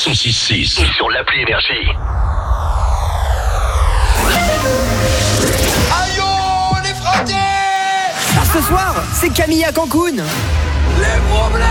106.6 et sur l'appli Énergie. Aïe oh, les fratés. Ce soir, c'est Camille à Cancun. Les problèmes.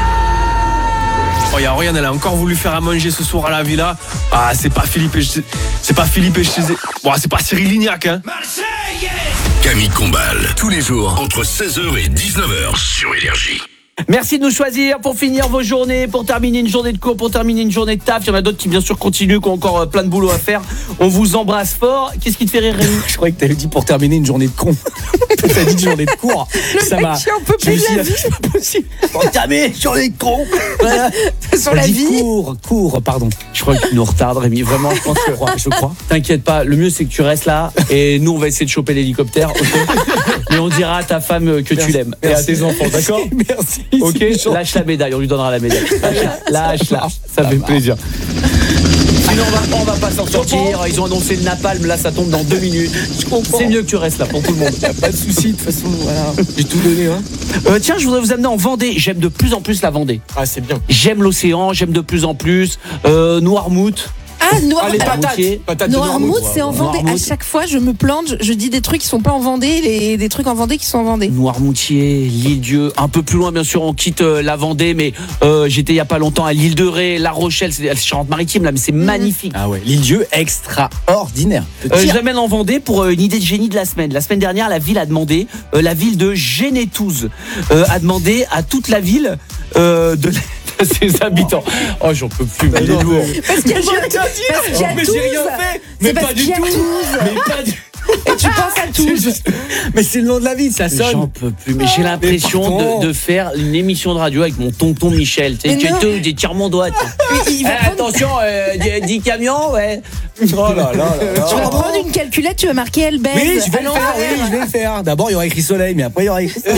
Oh, y a rien, elle a encore voulu faire à manger ce soir à la villa. Ah, c'est pas Philippe, c'est pas Cyril Lignac, hein. Camille Combal, tous les jours entre 16h et 19h sur Énergie. Merci de nous choisir pour finir vos journées, pour terminer une journée de cours, pour terminer une journée de taf. Il y en a d'autres qui bien sûr continuent, qui ont encore plein de boulot à faire. On vous embrasse fort. Qu'est-ce qui te fait rire, Rémi? Je croyais que t'avais dit pour terminer une journée de con. T'as dit une journée de cours. Le mec qui en peut plus de la vie. C'est pas possible. Pour terminer une journée de con. Voilà. Sur la vie. Cours, pardon. Je crois que tu nous retardes, Rémi. Vraiment, je pense que je crois. T'inquiète pas, le mieux c'est que tu restes là et nous on va essayer de choper l'hélicoptère. Okay. Mais on dira à ta femme que tu l'aimes et à tes enfants, d'accord? Merci. Ok, lâche la médaille, on lui donnera la médaille. Lâche-la, ça fait plaisir. Sinon on va pas s'en sortir. Ils ont annoncé le napalm, là ça tombe dans 2 minutes. C'est mieux que tu restes là pour tout le monde. Pas de soucis, de toute façon, voilà. J'ai tout donné, hein. Tiens, je voudrais vous amener en Vendée. J'aime de plus en plus la Vendée. Ah, c'est bien. J'aime l'océan, j'aime de plus en plus. Noirmouth. Ah, les patates. Noirmouth, c'est en Vendée. Noirmouth. À chaque fois, je me plante, je dis des trucs qui sont pas en Vendée, des trucs en Vendée qui sont en Vendée. Noirmoutier, l'Île-Dieu, un peu plus loin bien sûr, on quitte la Vendée, mais j'étais il y a pas longtemps à l'île de Ré, La Rochelle, c'est Charente-Maritime là, mais c'est magnifique. Ah ouais, l'Île-Dieu extraordinaire. Je l'amène en Vendée pour une idée de génie de la semaine. La semaine dernière, la ville a demandé, la ville de Génétouze a demandé à toute la ville de ses habitants. Oh, j'en peux plus, mais il est lourd. Parce qu'il y a Mais j'ai rien fait. Mais pas du tout. Mais pas du Et tu penses à Toulouse. Mais c'est le nom de la ville, ça sonne. J'en peux plus, mais j'ai l'impression de faire une émission de radio avec mon tonton Michel. Tu sais, des tire mon doigt. Attention, 10 camions, ouais. Oh là là. Tu vas prendre une calculette, tu vas marquer Elbez. Oui, je vais le faire. D'abord, il y aura écrit soleil, mais après, il y aura écrit soleil.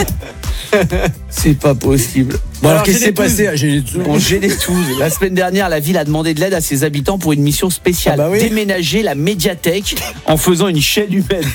C'est pas possible. Bon, alors qu'est-ce qui s'est passé à Génétouze? En Génétouze. La semaine dernière, la ville a demandé de l'aide à ses habitants pour une mission spéciale. Ah bah oui. Déménager la médiathèque en faisant une chaîne humaine.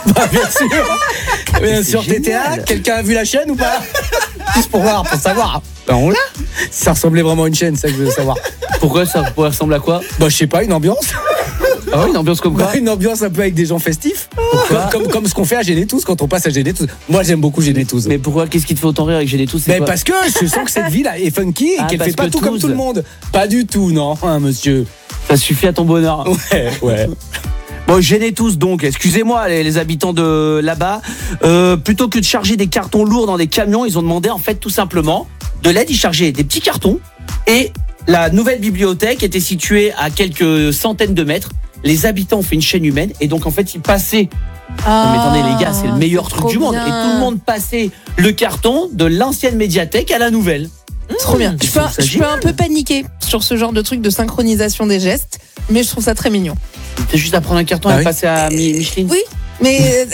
Bien sûr, TTA, quelqu'un a vu la chaîne ou pas? Juste pour voir, pour savoir. On l'a. Ça ressemblait vraiment à une chaîne, ça que je veux savoir. Pourquoi ça pourrait ressembler à quoi? Bah, je sais pas, une ambiance. Ah oui, une ambiance comme quoi? Une ambiance un peu avec des gens festifs. Pourquoi? Comme ce qu'on fait à Génétouze quand on passe à Génétouze. Moi, j'aime beaucoup Génétouze. Mais pourquoi? Qu'est-ce qui te fait autant rire avec Génétouze? Mais parce que je sens que cette ville est funky et qu'elle parce fait pas que tout comme Toulouse. tout le monde. Pas du tout, non, hein, monsieur. Ça suffit à ton bonheur. Ouais. Bon, Génétouze donc, excusez-moi les habitants de là-bas, plutôt que de charger des cartons lourds dans des camions, ils ont demandé en fait tout simplement de l'aide. Ils chargeaient des petits cartons et la nouvelle bibliothèque était située à quelques centaines de mètres. Les habitants ont fait une chaîne humaine et donc en fait ils passaient. Non mais attendez les gars, c'est le meilleur truc du monde. Et tout le monde passait le carton de l'ancienne médiathèque à la nouvelle. Trop bien. Je peux un peu paniquer sur ce genre de truc de synchronisation des gestes, mais je trouve ça très mignon. T'as juste à prendre un carton et passer à Micheline. Oui, mais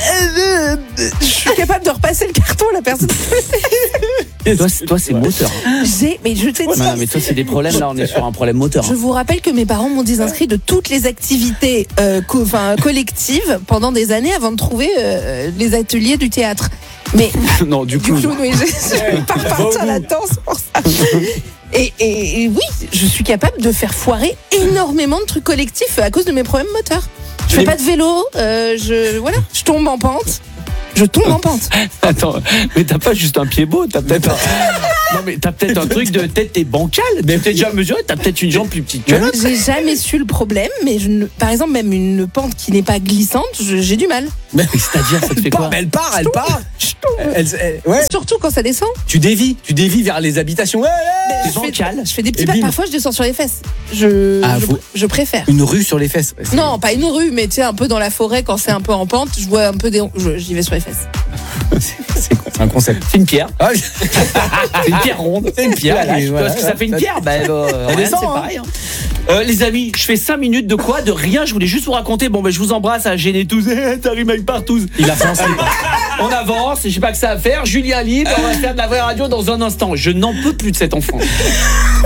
je suis capable de repasser le carton à la personne. Toi c'est moteur. Mais je t'ai dit. Non, mais toi c'est des problèmes, là on est sur un problème moteur. Je vous rappelle que mes parents m'ont désinscrit de toutes les activités collectives pendant des années avant de trouver les ateliers du théâtre. Mais non, du coup. Oui, je vais pas repartir là-dedans, c'est pour ça. Et oui, je suis capable de faire foirer énormément de trucs collectifs à cause de mes problèmes moteurs. Je fais pas de vélo, je tombe en pente. Attends, mais t'as pas juste un pied beau, t'as peut-être non mais t'as peut-être un truc de tête et bancal, mais t'es déjà mesuré, t'as peut-être une jambe plus petite que l'autre. J'ai jamais su le problème, mais par exemple même une pente qui n'est pas glissante, j'ai du mal. Mais c'est-à-dire ça te fait quoi? Elle part. Je tombe. Surtout quand ça descend. Tu dévis vers les habitations. Je fais des petits pas. Parfois je descends sur les fesses. Je préfère. Une rue sur les fesses. Non, pas une rue, mais tu sais un peu dans la forêt quand c'est un peu en pente, je vois un peu j'y vais sur les fesses. C'est quoi? C'est un concept. C'est une pierre. C'est une pierre ronde. C'est une pierre. Voilà, Parce que ça fait une pierre. C'est pareil. Les amis, je fais 5 minutes de quoi? De rien. Je voulais juste vous raconter. Bon, je vous embrasse à Génétouze. T'arrives avec Partouze. Il a fait On avance. Je sais pas que ça à faire. Julien libre. On va faire de la vraie radio dans un instant. Je n'en peux plus de cet enfant.